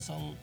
son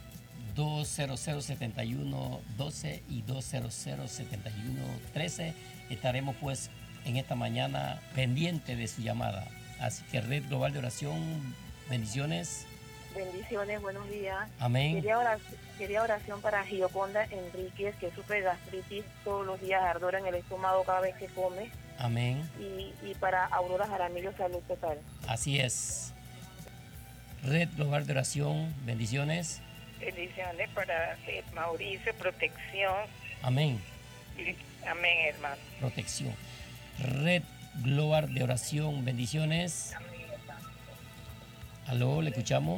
2007112 y 2007113. Estaremos pues en esta mañana pendiente de su llamada. Así que Red Global de Oración, bendiciones. Bendiciones, buenos días. Amén. Quería oración para Gioconda Enríquez, que sufre gastritis todos los días, ardor en el estómago cada vez que come. Amén. Y para Aurora Jaramillo, salud total. Así es. Red Global de Oración, bendiciones. Bendiciones para Mauricio, protección. Amén. Amén, hermano. Protección. Red Global de Oración, bendiciones. Amén, hermano. Aló, le escuchamos.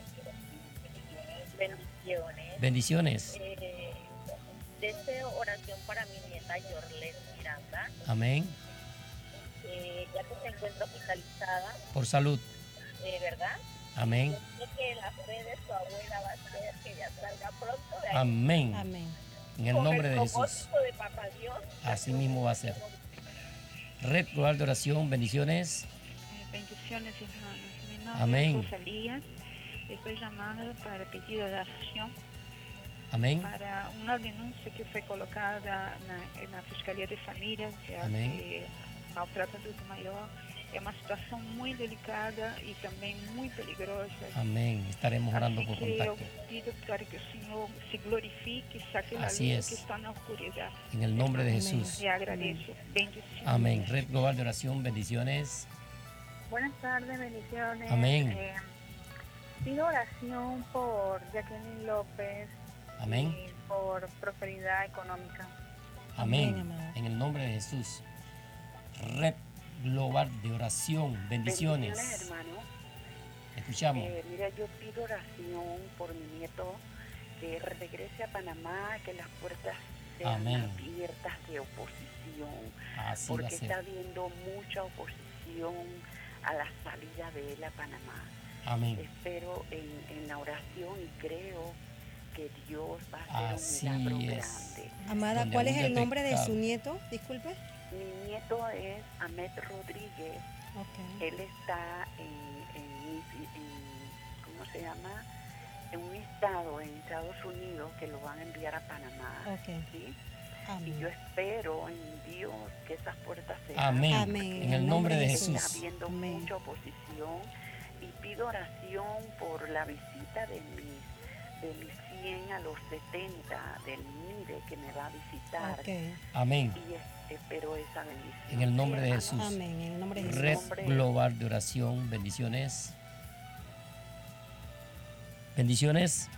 Bendiciones. Bendiciones. Deseo oración para mi nieta Yorlet Miranda, Amén. ya que se encuentra hospitalizada, Por salud. ¿verdad? Amén. Yo sé que la fe de su abuela va a ser que ella salga pronto de ahí. Amén. Amén. En el Con nombre de el Jesús. propósito de Papá Dios. Así mismo va a ser. Red Global de Oración, bendiciones. Bendiciones, hermanos. Mi nombre Amén. es Rosalía. Estoy llamando para pedido de oración Amén. para una denuncia que fue colocada en la Fiscalía de Familia, que Amén. hace maltrato adulto mayor. Es una situación muy delicada y también muy peligrosa. Amén. Estaremos orando Así por que contacto. yo pido para que el Señor se glorifique y saque la Así luz es. que está en la oscuridad. En el nombre de Amén. Jesús. Le agradezco. Bendiciones. Amén. Red Global de Oración, bendiciones. Buenas tardes, bendiciones. Amén. Pido oración por Jacqueline López Amén. y por prosperidad económica. Amén. Amén, amado. En el nombre de Jesús. Red Global de Oración, bendiciones. hermano. Escuchamos. Mira, yo pido oración por mi nieto que regrese a Panamá, que las puertas sean Amén. abiertas de oposición, Así va a porque está ser. habiendo mucha oposición a la salida de él a Panamá. Amén. Espero en la oración y creo que Dios va a Así hacer un milagro es. grande. Amada, Donde ¿cuál es abunda el nombre de pecado. su nieto? Disculpe. Mi nieto es Ahmed Rodríguez. Ok. Él está ¿cómo se llama? En un estado en Estados Unidos que lo van a enviar a Panamá. Ok. ¿Sí? Y Amén. yo espero en Dios que esas puertas se Amén. abran. Amén. En el nombre de Está Jesús. habiendo Amén. mucha oposición y pido oración por la visita de mis 100 a los 70 del MIDE que me va a visitar. Ok. Amén. Y espero esa bendición. En el nombre de hermano. Jesús. Amén. En el nombre de Jesús. Red nombre- Global de Oración, bendiciones. Bendiciones.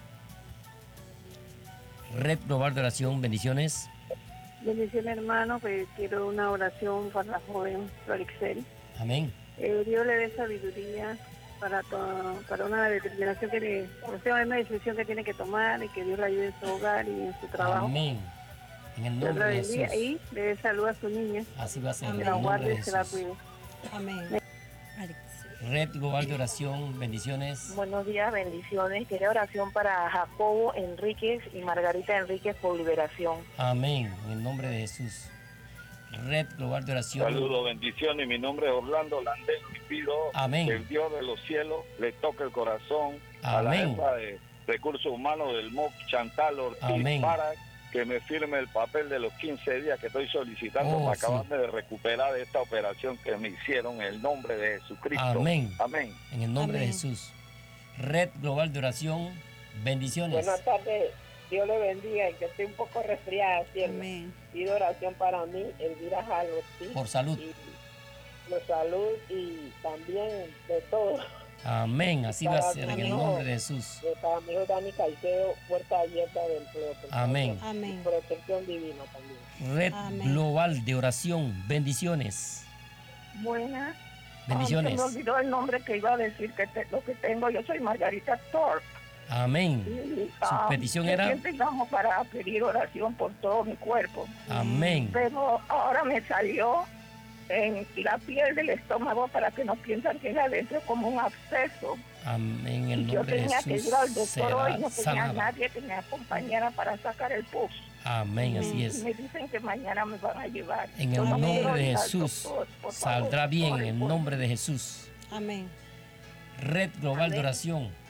Red Global de Oración, bendiciones. Bendiciones, hermano, pues quiero una oración para la joven Florixel. Amén. Dios le dé sabiduría para una determinación una decisión que tiene que tomar y que Dios la ayude en su hogar y en su trabajo. Amén. En el Dios nombre la de bendiga Jesús. y le dé salud a su niña, Así va a ser. En que el la nombre guarde de y se la Jesús. cuide. Amén. Alex. Red Global de Oración, bendiciones. Buenos días, bendiciones. Quería oración para Jacobo Enríquez y Margarita Enríquez por liberación. Amén. En el nombre de Jesús. Red Global de Oración. Saludos, bendiciones. Mi nombre es Orlando Landero y pido Amén. que el Dios de los cielos le toque el corazón a la Amén. jefa de Recursos Humanos del MOC, Chantal Ortiz, Amén. para que me firme el papel de los 15 días que estoy solicitando Oh, para sí. acabarme de recuperar de esta operación que me hicieron en el nombre de Jesucristo. Amén. Amén. En el nombre de Amén. Jesús. Red Global de Oración, bendiciones. Buenas tardes. Dios le bendiga y que estoy un poco resfriada, ¿cierto? Amén. Pido oración para mí, Elvira Jalo, ¿sí? Por salud. Y de salud y también de todo. Amén. Así va a ser en el Amén. nombre de Jesús. Para mi hijo Dani Caicedo, puerta abierta de empleo. por favor. Amén. Amén. Y protección divina también. Red Amén. Global de Oración, bendiciones. Buenas. Bendiciones. Se me olvidó el nombre que iba a decir lo que tengo. Yo soy Margarita Thorpe. Amén. Y, Su petición yo era. siempre llamo para pedir oración por todo mi cuerpo. Amén. Pero ahora me salió en la piel del estómago para que no piensan que es adentro como un absceso. Amén. En el Y yo nombre de tenía que Jesús ir al doctor hoy, será no tenía sanada. nadie que me acompañara para sacar el pus. Amén. Así Y es. me dicen que mañana me van a llevar. En el Yo no nombre quiero de ir al Jesús doctor, por saldrá favor, bien. En oren el por nombre de Jesús. Amén. Red Global de Amén. Oración,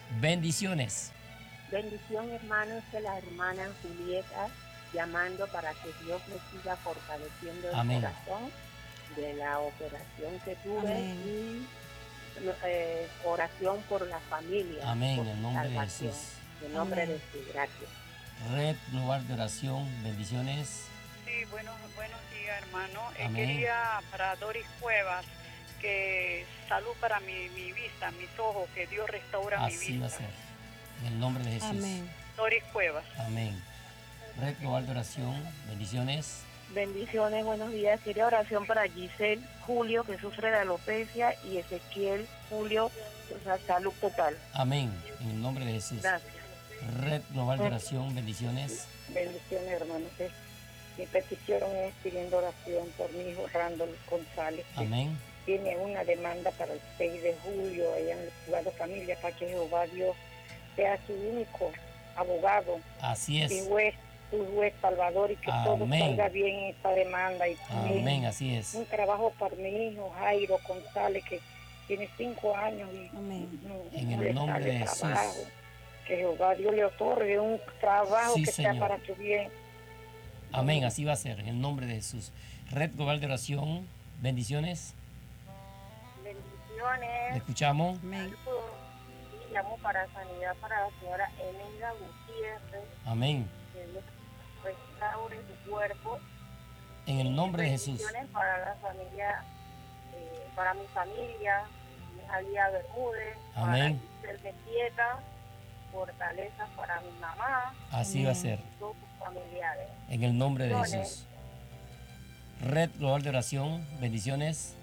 Bendiciones. Bendición, hermanos, de la hermana Julieta, llamando para que Dios me siga fortaleciendo el Amén. corazón de la operación que tuve. Amén. Y oración por la familia. Amén, por en el su nombre de salvación. Jesús. En nombre Amén. de Jesús, gracias. Red Global de Oración, bendiciones. Sí, buenos días, hermano. Amén. Quería para Doris Cuevas que salud para mi vista, mis ojos, que Dios restaura mi Así va a vista. ser. En el nombre de Jesús. Amén. Doris Cuevas. Amén. Red Global de Oración, bendiciones. Bendiciones, buenos días. Quería oración para Giselle Julio, que sufre de alopecia, y Ezequiel Julio, o sea, salud total. Amén. En el nombre de Jesús. Gracias. Red Global de Oración, bendiciones. Bendiciones, hermanos. Mi petición es pidiendo oración por mi hijo Randall González, que Amén. tiene una demanda para el 6 de julio allá en el juzgado de familia, para que Jehová Dios sea su único abogado Así y es. juez, su juez salvador, y que todo Amén. salga bien en esta demanda. Y Amén, así es. un trabajo para mi hijo Jairo González, que tiene 5 años y Amén. En el le nombre sale de Jesús. trabajo. Que Jehová Dios le otorgue un trabajo Sí, que sea Señor. para su bien. Amén, así va a ser. En el nombre de Jesús. Red Global de Oración, bendiciones. Le Bendiciones. escuchamos. Amén. Y llamo para sanidad para la señora Eneida Gutiérrez, Amén. que Dios restaure su cuerpo. En el nombre de Jesús. Bendiciones para la familia, para mi familia, mi hija Lía Bermúdez, Amén. para Giselle Mestieta, fortaleza para mi mamá, Así va a ser. y todos sus familiares. En el nombre de Bendiciones. Jesús. Red Global de Oración, bendiciones.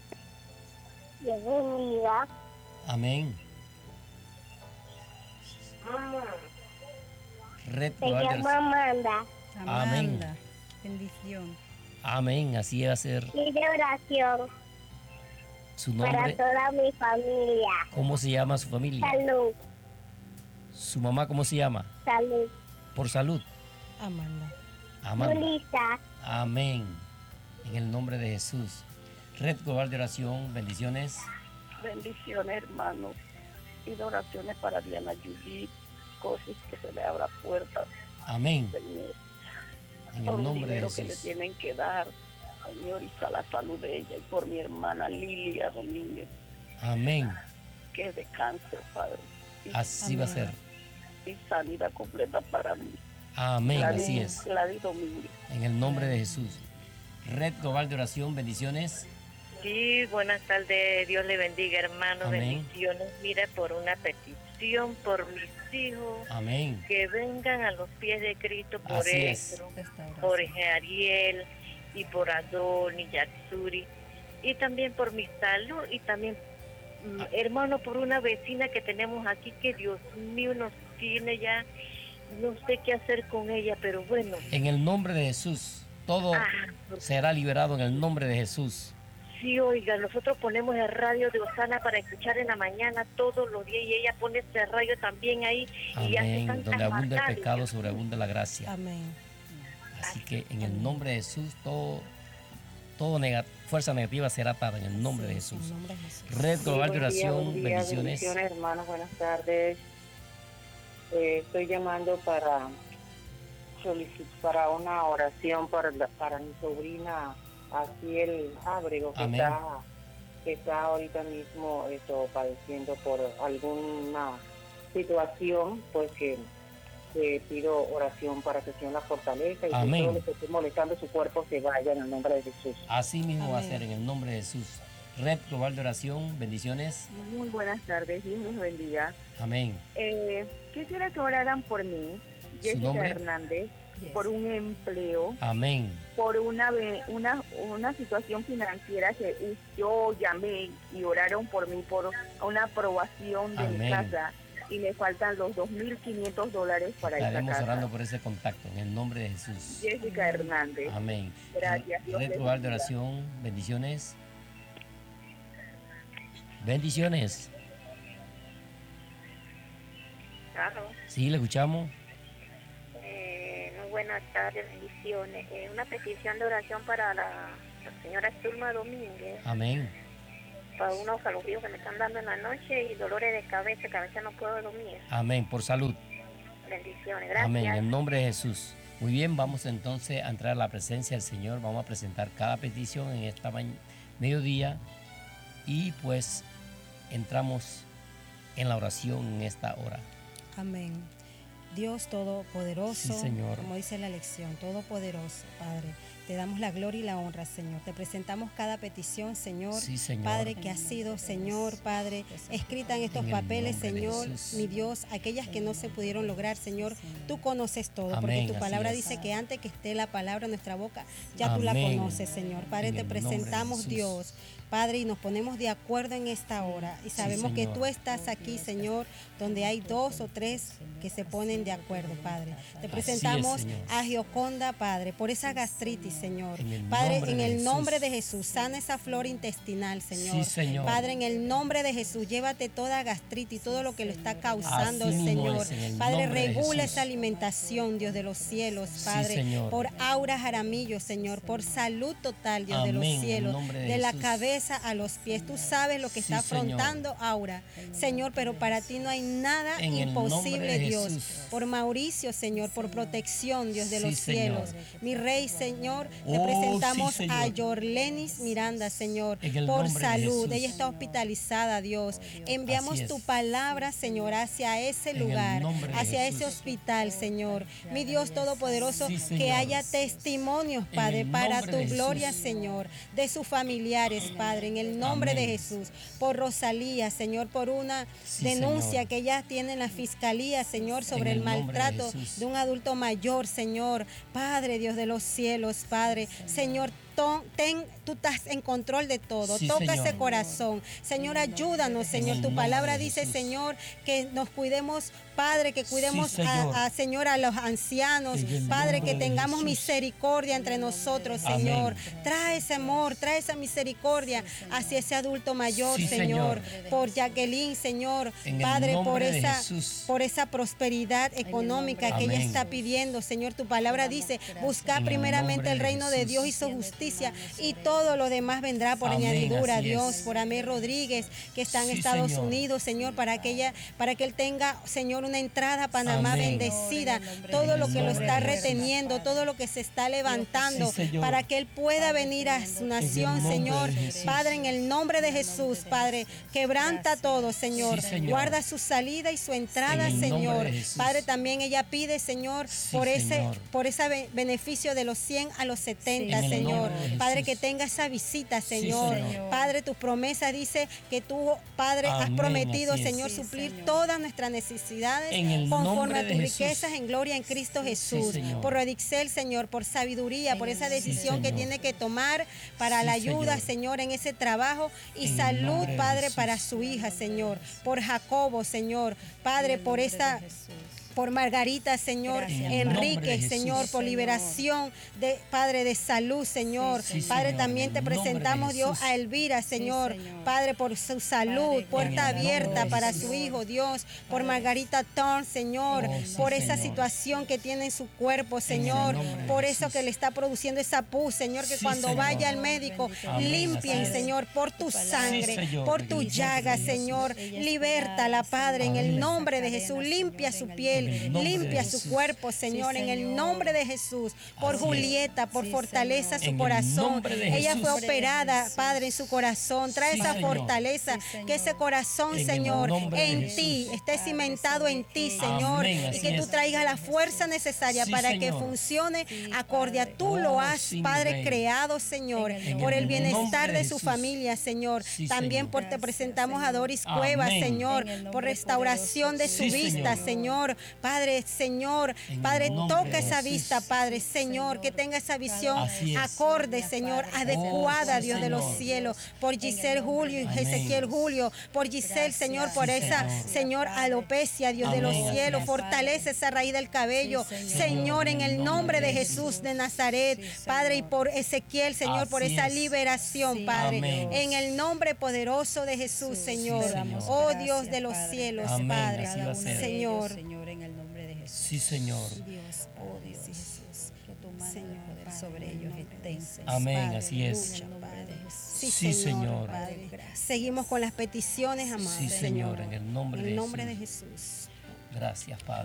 Bienvenida. Amén. Mamá. Red Global de Oración. Amanda. Amén. Amanda. Bendición. Amén, así va a ser. Pide oración Su para nombre. toda mi familia. ¿Cómo se llama su familia? Salud, Su mamá, ¿cómo se llama? salud. Por salud. Amanda. Amanda. Julita. Amén. En el nombre de Jesús. Red Global de Oración, bendiciones. Bendiciones, hermanos. Pido oraciones para Diana Judith, cosas que se le abra puertas, Amén. Señor. En Por el el nombre de dinero que le Jesús. tienen que dar, Señor, y para la salud de ella, y por mi hermana Lilia Domínguez, Amén. que es de cáncer, Padre. Y, Así va a ser. y sanidad completa para mí. Amén. Gladys- Así es. Gladys Domínguez. En el nombre de Jesús. Red Global de Oración, bendiciones. Sí, buenas tardes. Dios le bendiga, hermano. Amén. Bendiciones. Mira, por una petición, por mis hijos, Amén. que vengan a los pies de Cristo por Así es. eso. Restauración. Jorge Ariel y por Adoni, Yatsuri, y también por mi salud, y también, hermano, por una vecina que tenemos aquí que Dios mío nos tiene ya, no sé qué hacer con ella, pero bueno. En el nombre de Jesús. Todo será liberado en el nombre de Jesús. Sí, oiga, nosotros ponemos el radio de Osana para escuchar en la mañana todos los días, y ella pone este radio también ahí y hace Amén. tantas Donde abunda el maldades. pecado, sobreabunda la gracia. Amén. Así que en el nombre de Jesús, todo fuerza negativa será atada en el nombre de Jesús. En nombre de Jesús. Red Global de Buen día, Oración, buen día, bendiciones. bendiciones, hermanos, buenas tardes. Estoy llamando para una oración para mi sobrina Asiel Ábrego, Amén. que está ahorita mismo padeciendo por alguna situación, pues que pido oración para que Señor la fortaleza y Amén. que todo lo que esté molestando su cuerpo se vaya en el nombre de Jesús. Así mismo va a Amén. ser en el nombre de Jesús. Red Global de Oración, bendiciones. Muy buenas tardes, Dios los bendiga. Amén. Quisiera que oraran por mí, Jessica nombre? Hernández, Yes. por un empleo, Amén. por una situación financiera que yo llamé y oraron por mí, por una aprobación de mi Amén. casa, y me faltan los $2,500 para esa Estaremos casa. orando por ese contacto en el nombre de Jesús. Jessica Hernández. Amén. Gracias, Dios Red les Global de bendiga. Oración, bendiciones. Bendiciones. Claro. Sí, le escuchamos. Muy buenas tardes, bendiciones. Una petición de oración para la señora Zulma Domínguez. Amén. para unos calofríos que me están dando en la noche y dolores de cabeza, que a veces no puedo dormir. Amén, por salud. Bendiciones, gracias. Amén, en el nombre de Jesús. Muy bien, vamos entonces a entrar a la presencia del Señor. Vamos a presentar cada petición en esta mediodía y pues entramos en la oración en esta hora. Amén. Dios Todopoderoso, Sí, Señor. como dice la lección, Todopoderoso, Padre, te damos la gloria y la honra, Señor. Te presentamos cada petición, Señor. Sí, Señor. Padre, que ha sido, Señor, Padre, escrita en estos En el papeles, nombre de Señor, Jesús. mi Dios, aquellas que no se pudieron lograr, Señor, tú conoces todo, Amén, porque tu así palabra es. dice que antes que esté la palabra en nuestra boca, ya tú la Amén. conoces, Señor. Padre, En te el nombre de presentamos, Jesús. Dios, Padre, y nos ponemos de acuerdo en esta hora. Y sabemos que Señor. tú estás aquí, Señor, donde hay 2 o 3 que se ponen de acuerdo, Padre. Te presentamos Señor. a Gioconda, Padre, por esa gastritis, Señor. En el Padre, nombre en de el Jesús. nombre de Jesús, sana esa flora intestinal, Señor. Sí, Señor. Padre, en el nombre de Jesús, llévate toda gastritis, todo lo que lo está causando, Así mismo Señor. es, en el Padre, nombre de regula Jesús. esa alimentación, Dios de los cielos, Sí, Padre. Señor. Por Aura Jaramillo, Señor, por salud total, Dios de los Amén, en el cielos, nombre de de la Jesús. cabeza a los pies. Tú sabes lo que Sí, está Señor. afrontando Aura, Señor, pero para ti no hay nada En el nombre imposible, de Dios. Jesús. Por Mauricio, Señor, por protección, Dios de Sí, los Señor. cielos. Mi Rey, Señor, te Oh, presentamos sí, Señor. a Yorlenis Miranda, Señor, En el por nombre de salud. Jesús. Ella está hospitalizada, Dios. Enviamos Así es. tu palabra, Señor, hacia ese En el lugar, nombre de hacia Jesús. ese hospital, Señor. Mi Dios Todopoderoso, Sí, que Señor. haya testimonios, En Padre, el para nombre tu de gloria, Jesús. Señor, de sus familiares, Padre, en el nombre de Amén. Jesús. Por Rosalía, Señor, por una Sí, denuncia Señor. que ella tiene en la fiscalía, Señor, sobre En el el nombre de maltrato Jesús. de un adulto mayor, Señor. Padre, Dios de los cielos, Padre. Señor, tú estás en control de todo. Sí, Toca Señor. ese corazón. Señor, ayúdanos, Señor. el Tu nombre palabra de dice, Jesús. Señor, que nos cuidemos, Padre, que cuidemos Señor. Señor, a los ancianos. En el Padre, nombre que de tengamos Jesús. misericordia entre nosotros, Amén. Señor. Trae ese amor, trae esa misericordia hacia ese adulto mayor, Sí, Señor. Señor. Por Jacqueline, Señor. En el Padre, nombre por de esa, Jesús. por esa prosperidad económica que ella Amén. está pidiendo, Señor. Tu palabra dice, busca En el primeramente nombre el de reino de Jesús. Dios y su justicia, y todo lo demás vendrá por Amén, añadidura, así Dios. es. Por Amé Rodríguez, que está en Sí, Estados Señor. Unidos, Señor, para que él tenga, Señor, una entrada a Panamá Amén. bendecida. En Todo el lo que lo nombre está de Jesús. reteniendo, todo lo que se está levantando, Sí, Señor. para que él pueda venir a su nación, nombre Señor. de Jesús. Padre, en el nombre de Jesús, Padre, quebranta todo, Señor. Sí, Señor. Guarda su salida y su entrada, En el nombre Señor. de Jesús. Padre, también ella pide, Señor, Sí, por Señor. ese beneficio de los 100 a los 70, En el Señor. nombre de Padre, Jesús. que tenga esa visita, Señor. Señor. Padre, tu promesa dice que tú, Padre, has Amén, prometido, así es. Señor, suplir todas nuestras necesidades En el conforme nombre a de tus Jesús. riquezas en gloria en Cristo Jesús. Señor. Por Rodixel, Señor, por sabiduría, por esa decisión que Señor. tiene que tomar para Sí, la ayuda, Señor. Señor, en ese trabajo, y En el salud, nombre de Padre, Jesús. para su hija, Señor. Por Jacobo, Señor. Padre, por esta... Por Margarita, Señor, Gracias. En el nombre de Enrique, Jesús. Señor, por liberación de Padre de salud, Señor. Sí, Padre, Señor. también En te el nombre de presentamos, Dios, Jesús. a Elvira, Señor. Señor. Padre, por su salud, Padre, puerta en el nombre abierta de para Jesús. su hijo, Dios. Por Margarita Thorne, Señor. Oh, sí, por esa Señor. situación que tiene en su cuerpo, el Señor. nombre de Por eso Jesús. que le está produciendo esa pus, Señor, que Sí, cuando Señor. vaya al médico, Amén, limpien, así es. Señor, por tu sangre, Señor, por en tu el nombre llaga, de Jesús. Señor. Ella es Libértala, curada, Padre, en el Amén. nombre de Jesús. Limpia su piel, En el nombre de limpia Jesús. su cuerpo, Señor, en el Señor. nombre de Jesús. Por Así es. Julieta, por Sí, fortaleza Señor. su En el corazón. nombre de Ella Jesús. fue En el nombre de operada, Jesús. Padre, en su corazón. Trae Sí, esa Señor. fortaleza, Sí, Señor. que ese corazón, En el Señor, nombre de en Jesús. ti esté Padre, cimentado en ti, sobre Señor, Amén, y así que tú es. traigas la fuerza necesaria Sí, para que Señor. funcione Sí, acorde a Padre. tú lo Oh, has, sí, mi Padre, Rey. creado, Señor, En el por el nombre bienestar de de su Jesús. familia, Señor. Sí, También Señor. por te Gracias, presentamos a Señor. Doris Cuevas, Amén. Señor, En el por nombre restauración de poderoso su Sí, vista, Señor. Señor. Padre, Señor, En el Padre, nombre toca de esa Jesús. vista, Padre, Señor, que tenga esa visión Así es. acorde, Señor, adecuada, sí, Dios de los Señor. cielos, por Giselle Julio y Amén. Ezequiel Julio, por Giselle, Señor, por Sí, esa, Señor. Señor, alopecia, Dios de los Amén, así cielos, es. fortalece esa raíz del cabello, Sí, Señor. Señor, en el nombre de Jesús de Nazaret, Sí, Padre, y Señor. por Ezequiel, Señor, por Así esa es. liberación, Sí, Padre, Amén. en el nombre poderoso de Jesús, Señor. Señor. Oh Gracias, Dios de los Padre. cielos, Amén, Padre, así va a ser. Señor. Señor, en el nombre de Jesús. Sí, Señor. Dios, Oh Dios, sí, Jesús. que tu mano Señor, de poder Padre, sobre en el ellos nombre de estén, Jesús. Señor. Amén, Padre, así es. En el nombre de Jesús. Sí, Señor. Padre, gracias. Seguimos con las peticiones, amado Sí, Señor, en el nombre En de el nombre de Jesús. Jesús. Gracias, Padre.